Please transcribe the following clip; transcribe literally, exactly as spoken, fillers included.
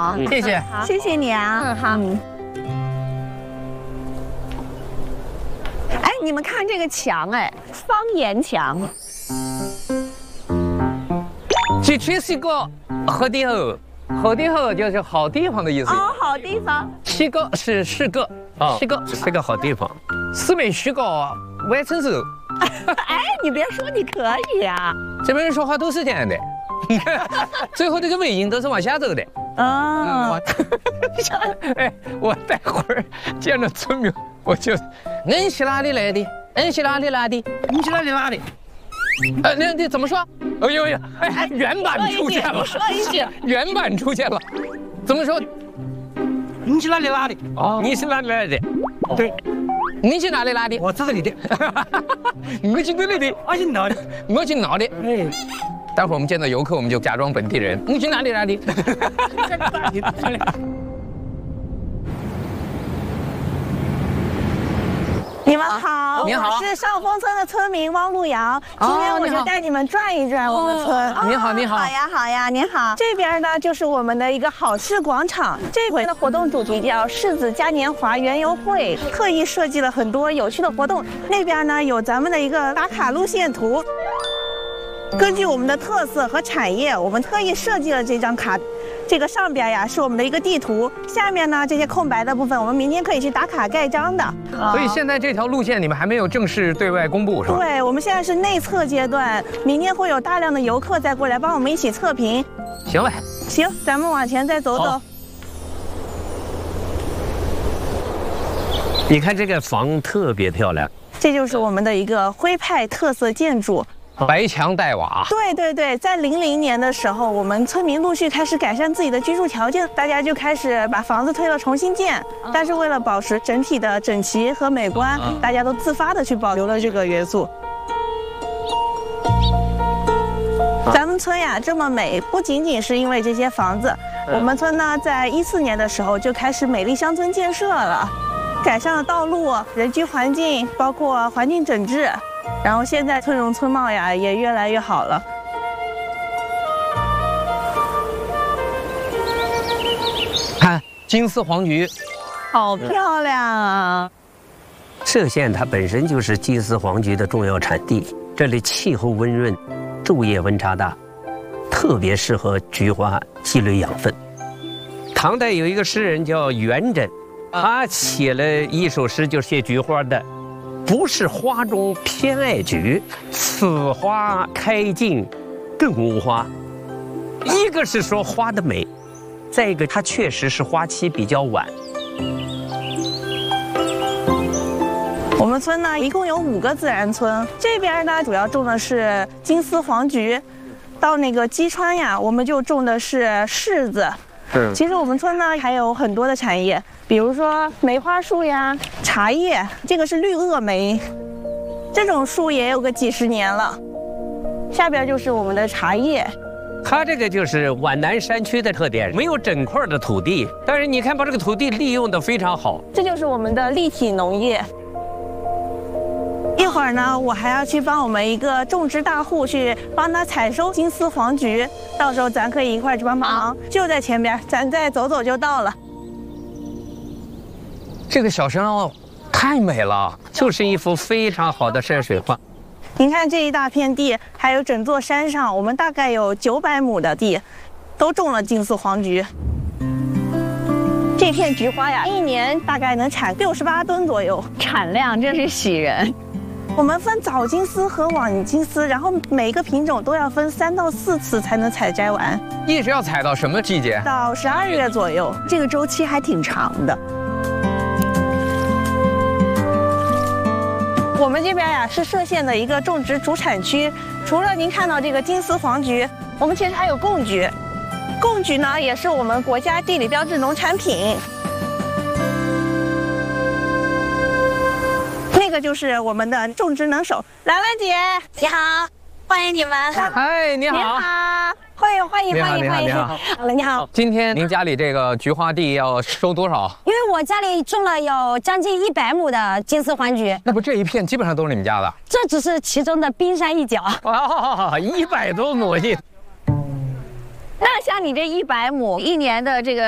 好， 谢谢， 谢谢你啊。 嗯，好。 哎，你们看这个墙，哎，方言墙。 这确是一个好地方，好地方就是好地方的意思。 哦，好地方。 是个是是个啊，是个是个好地方。四美是个外城市。 哎，你别说，你可以啊。 这边人说话都是这样的，最后这个尾音都是往下走的。 哦。 哎，我待会儿见着村民，我就，你是哪里来的？你是哪里来的？你是哪里来的？呃，那那怎么说？哎呦呦，哎，原版出现了， 说一句， 原版出现了，怎么说？你是哪里来的？哦，你是哪里来的？对，你是哪里来的？我这里的。我是这里的，我是哪的？我是哪的？哎，待会儿我们见到游客，我们就假装本地人。你是哪里来的？ 你们好， 你好， 我是上峰村的村民汪路遥，今天我就带你们转一转我们村。 你好，你好， 好呀，好呀，您好。这边呢就是我们的一个好事广场，这回的活动主题叫柿子嘉年华园游会，特意设计了很多有趣的活动。那边呢有咱们的一个打卡路线图，根据我们的特色和产业，我们特意设计了这张卡。这个上边呀是我们的一个地图，下面呢这些空白的部分，我们明天可以去打卡盖章的。 所以现在这条路线你们还没有正式对外公布是吧？ 对，我们现在是内测阶段，明天会有大量的游客再过来帮我们一起测评。 行嘞， 行，咱们往前再走走。 你看这个房特别漂亮， 这就是我们的一个徽派特色建筑。 白墙带瓦。 对对对，在零零年的时候，我们村民陆续开始改善自己的居住条件，大家就开始把房子推了重新建。但是为了保持整体的整齐和美观，大家都自发的去保留了这个元素。咱们村呀这么美，不仅仅是因为这些房子，我们村呢在一四年的时候就开始美丽乡村建设了，改善了道路、人居环境，包括环境整治。然后现在村容村貌呀也越来越好了。 看金丝黄菊， 好漂亮啊！ 歙县它本身就是金丝黄菊的重要产地，这里气候温润，昼夜温差大，特别适合菊花积累养分。唐代有一个诗人叫元稹，他写了一首诗，就写菊花的。不是花中偏爱菊，此花开尽更无花。一个是说花的美，再一个它确实是花期比较晚。 我们村呢一共有五个自然村，这边呢主要种的是金丝黄菊，到那个基川呀，我们就种的是柿子。嗯，其实我们村呢还有很多的产业，比如说梅花树呀、茶叶，这个是绿萼梅，这种树也有个几十年了。下边就是我们的茶叶。 它这个就是皖南山区的特点，没有整块的土地，但是你看把这个土地利用的非常好。 这就是我们的立体农业。一会儿呢，我还要去帮我们一个种植大户去帮他采收金丝黄菊，到时候咱可以一块儿去帮忙，就在前边，咱再走走就到了。 这个小山坳太美了， 就是一幅非常好的山水画。 您看这一大片地，还有整座山上，我们大概有九百亩的地，都种了金丝黄菊。这片菊花呀，一年大概能产六十八吨左右， 产量真是喜人。 我们分早金丝和晚金丝，然后每一个品种都要分三到四次才能采摘完， 一直要采到什么季节？ 到十二月左右，这个周期还挺长的。我们这边呀是歙县的一个种植主产区，除了您看到这个金丝黄菊，我们其实还有贡菊。贡菊呢也是我们国家地理标志农产品。这个就是我们的种植能手，兰兰姐， 你好，欢迎你们。 嗨，你好。 你好，欢迎欢迎欢迎欢迎。 好了，你好。今天您家里这个菊花地要收多少？ 因为我家里种了有将近一百亩的金丝黄菊。 那不这一片基本上都是你们家的？ 这只是其中的冰山一角。 哇，一百多亩地。 那像你这一百亩，一年的这个